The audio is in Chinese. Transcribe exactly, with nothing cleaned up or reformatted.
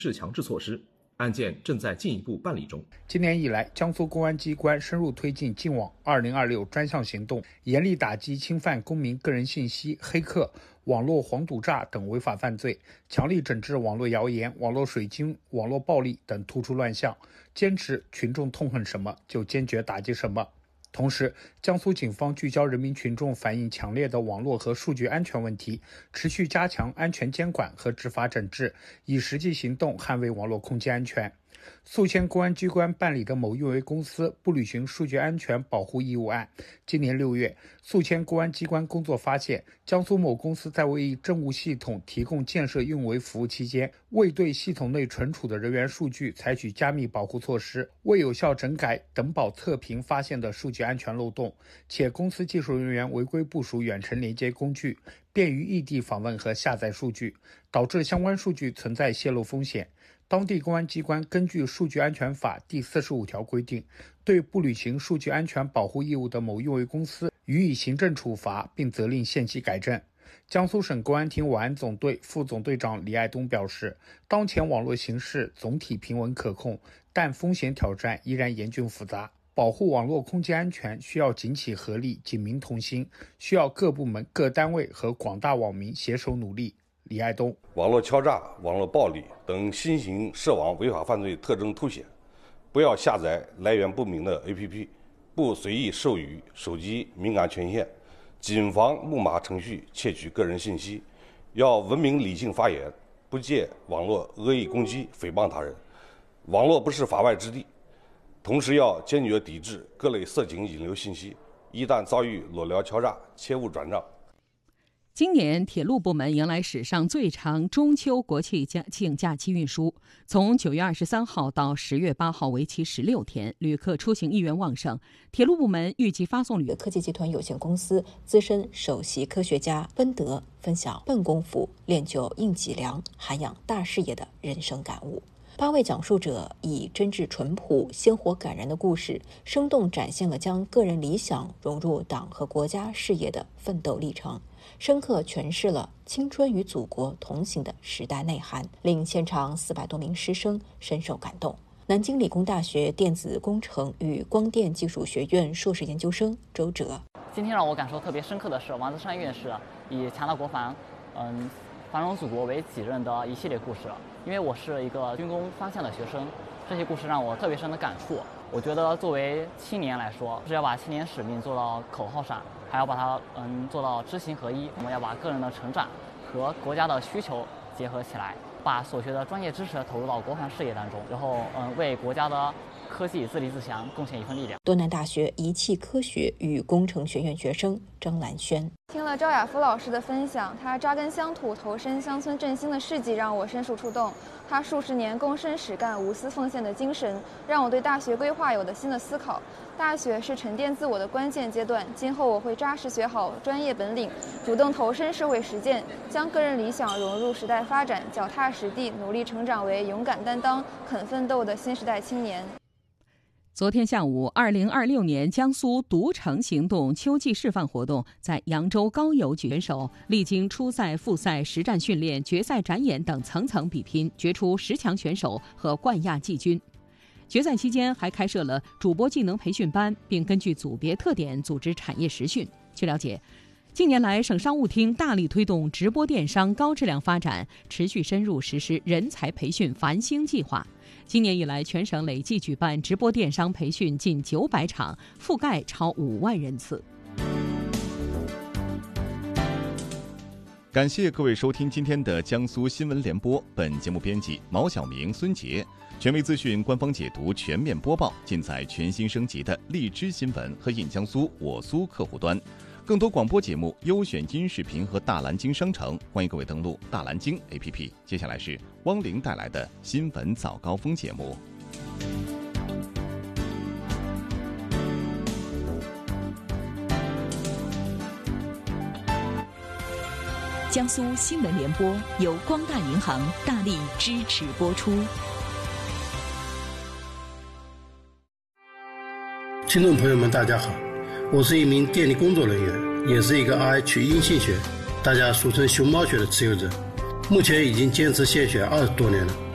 是强制措施，案件正在进一步办理中。 今年以来，江苏公安机关深入推进净网二零二六专项行动，严厉打击侵犯公民个人信息、黑客、网络黄赌诈等违法犯罪，强力整治网络谣言、网络水军、网络暴力等突出乱象，坚持群众痛恨什么就坚决打击什么。同时，江苏警方聚焦人民群众反映强烈的网络和数据安全问题，持续加强安全监管和执法整治，以实际行动捍卫网络空间安全。宿迁公安机关办理的某运维公司不履行数据安全保护义务案，今年六月，宿迁公安机关工作发现，江苏某公司在为一政务系统提供建设运维服务期间，未对系统内存储的人员数据采取加密保护措施，未有效整改等保测评发现的数据安全漏洞，且公司技术人员违规部署远程连接工具，便于异地访问和下载数据，导致相关数据存在泄露风险。当地公安机关根据《数据安全法》第四十五条规定，对不履行数据安全保护义务的某运维公司予以行政处罚，并责令限期改正。江苏省公安厅网安总队副总队长李爱东表示，当前网络形势总体平稳可控，但风险挑战依然严峻复杂。保护网络空间安全需要警企合力、警民同心，需要各部门、各单位和广大网民携手努力。李爱东， 网络敲诈、网络暴力等新型涉网违法犯罪特征凸显，不要下载来源不明的 A P P， 不随意授予手机敏感权限，谨防木马程序窃取个人信息，要文明理性发言，不借网络恶意攻击、诽谤他人。网络不是法外之地，同时要坚决抵制各类色情引流信息，一旦遭遇裸聊敲诈，切勿转账。 今年铁路部门迎来史上最长中秋国庆假期运输，从九月二十三号到十月八号，为期十六天，旅客出行意愿旺盛。铁路部门预计发送旅科技集团有限公司资深首席科学家温德分享笨功夫练就硬脊梁、涵养大事业的人生感悟。八位讲述者以真挚淳朴、鲜活感人的故事，生动展现了将个人理想融入党和国家事业的奋斗历程，深刻诠释了青春与祖国同行的时代内涵，令现场四百多名师生深受感动。南京理工大学电子工程与光电技术学院硕士研究生周哲， 今天让我感受特别深刻的是王岐山院士以强大国防、嗯繁荣祖国为己任的一系列故事。因为我是一个军工方向的学生，这些故事让我特别深的感触。我觉得作为青年来说，是要把青年使命做到口号上，还要把它嗯做到知行合一。我们要把个人的成长和国家的需求结合起来，把所学的专业知识投入到国防事业当中，然后嗯为国家的科技自立自强贡献一份力量。 东南大学仪器科学与工程学院学生张兰轩， 听了赵亚夫老师的分享，他扎根乡土、投身乡村振兴的事迹让我深受触动。他数十年躬身实干、无私奉献的精神，让我对大学规划有了新的思考。大学是沉淀自我的关键阶段，今后我会扎实学好专业本领，主动投身社会实践，将个人理想融入时代发展，脚踏实地，努力成长为勇敢担当、肯奋斗的新时代青年。 昨天下午，二零二六年江苏独城行动秋季示范活动在扬州高邮举选手历经初赛、复赛、实战训练、决赛展演等层层比拼，决出十强选手和冠亚季军。决赛期间还开设了主播技能培训班，并根据组别特点组织产业实训。据了解，近年来，省商务厅大力推动直播电商高质量发展，持续深入实施人才培训繁星计划。今年以来，全省累计举办直播电商培训近九百场，覆盖超五万人次。 感谢各位收听今天的江苏新闻联播，本节目编辑毛晓明、孙杰，权威资讯官方解读全面播报尽在全新升级的荔枝新闻和印江苏我苏客户端。更多广播节目、优选音视频和大蓝鲸商城，欢迎各位登录大蓝鲸 A P P。接下来是汪玲带来的新闻早高峰节目。 江苏新闻联播由光大银行大力支持播出。 听众朋友们，大家好。我是一名电力工作人员，也是一个 R H 阴性血，大家俗称熊猫血的持有者，目前已经坚持献血二十多年了。